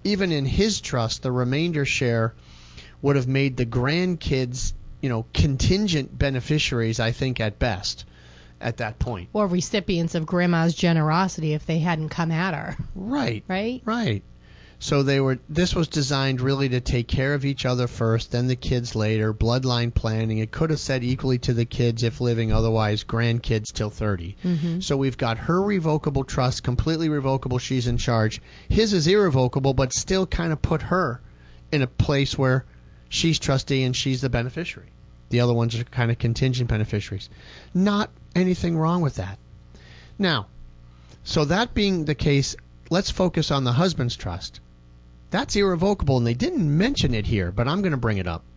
even in his trust, the remainder share would have made the grandkids, contingent beneficiaries, I think, at best, at that point. Or recipients of Grandma's generosity if they hadn't come at her. Right. Right? Right. So this was designed really to take care of each other first, then the kids later, bloodline planning. It could have said equally to the kids if living, otherwise grandkids till 30. Mm-hmm. So we've got her revocable trust, completely revocable, she's in charge. His is irrevocable, but still kind of put her in a place where she's trustee and she's the beneficiary. The other ones are kind of contingent beneficiaries. Not anything wrong with that. Now, so that being the case, let's focus on the husband's trust. That's irrevocable, and they didn't mention it here, but I'm going to bring it up.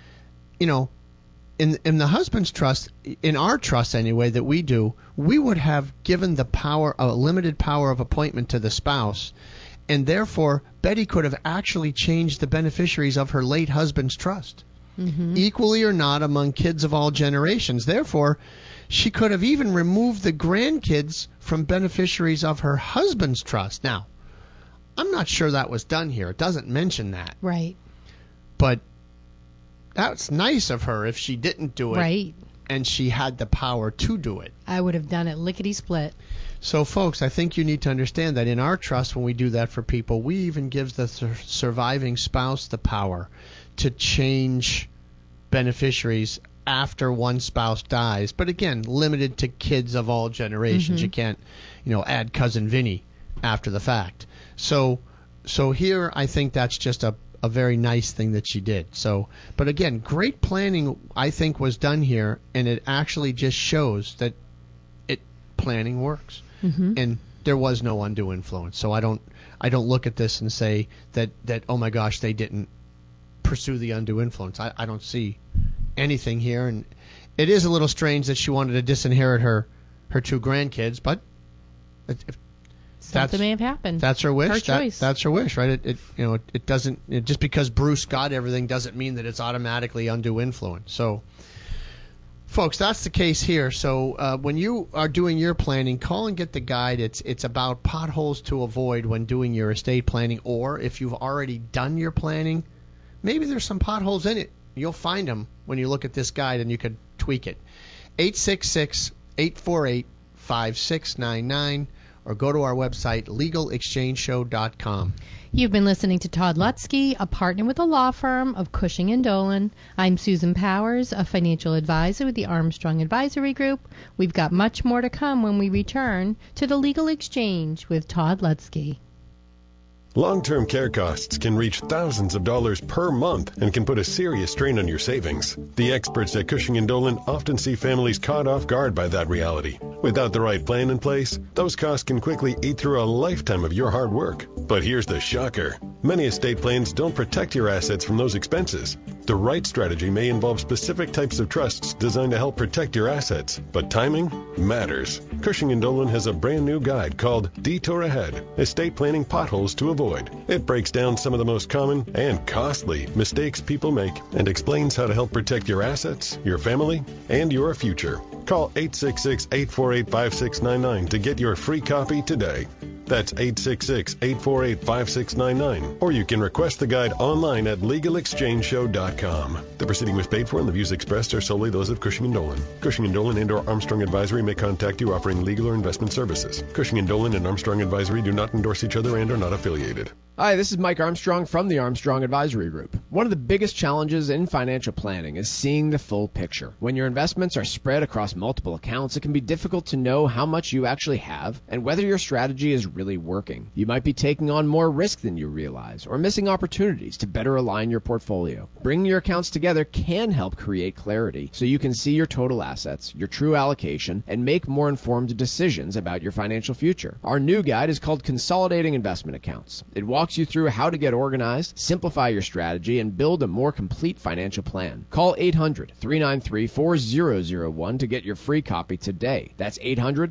In the husband's trust, in our trust anyway, that we do, we would have given a limited power of appointment to the spouse, and therefore Betty could have actually changed the beneficiaries of her late husband's trust, equally or not among kids of all generations. Therefore, she could have even removed the grandkids from beneficiaries of her husband's trust. Now, I'm not sure that was done here. It doesn't mention that. Right. But that's nice of her if she didn't do it. Right. And she had the power to do it. I would have done it lickety-split. So, folks, I think you need to understand that in our trust, when we do that for people, we even give the surviving spouse the power to change beneficiaries after one spouse dies. But again, limited to kids of all generations. You can't, add Cousin Vinny after the fact. So here I think that's just a very nice thing that she did. So, but again, great planning I think was done here, and it actually just shows that planning works. And there was no undue influence. So I don't look at this and say that oh my gosh, they didn't pursue the undue influence. I don't see anything here, and it is a little strange that she wanted to disinherit her two grandkids, but Something may have happened. That's her wish. Her choice. That's her wish, right? It doesn't. Just because Bruce got everything doesn't mean that it's automatically undue influence. So, folks, that's the case here. So when you are doing your planning, call and get the guide. It's about potholes to avoid when doing your estate planning, or if you've already done your planning, maybe there's some potholes in it. You'll find them when you look at this guide, and you could tweak it. 866-848-5699. Or go to our website, legalexchangeshow.com. You've been listening to Todd Lutzke, a partner with the law firm of Cushing & Dolan. I'm Susan Powers, a financial advisor with the Armstrong Advisory Group. We've got much more to come when we return to the Legal Exchange with Todd Lutzke. Long-term care costs can reach thousands of dollars per month and can put a serious strain on your savings. The experts at Cushing & Dolan often see families caught off guard by that reality. Without the right plan in place, those costs can quickly eat through a lifetime of your hard work. But here's the shocker. Many estate plans don't protect your assets from those expenses. The right strategy may involve specific types of trusts designed to help protect your assets, but timing matters. Cushing & Dolan has a brand new guide called Detour Ahead, Estate Planning Potholes to Avoid. It breaks down some of the most common and costly mistakes people make and explains how to help protect your assets, your family, and your future. Call 866-848-5699 to get your free copy today. That's 866-848-5699. Or you can request the guide online at legalexchangeshow.com. The proceeding was paid for and the views expressed are solely those of Cushing & Dolan. Cushing & Dolan and or Armstrong Advisory may contact you offering legal or investment services. Cushing & Dolan and Armstrong Advisory do not endorse each other and are not affiliated. Hi, this is Mike Armstrong from the Armstrong Advisory Group. One of the biggest challenges in financial planning is seeing the full picture. When your investments are spread across multiple accounts, it can be difficult to know how much you actually have and whether your strategy is really working. You might be taking on more risk than you realize or missing opportunities to better align your portfolio. Bringing your accounts together can help create clarity so you can see your total assets, your true allocation, and make more informed decisions about your financial future. Our new guide is called Consolidating Investment Accounts. It walks you through how to get organized, simplify your strategy, and build a more complete financial plan. Call 800-393-4001 to get your free copy today. That's 800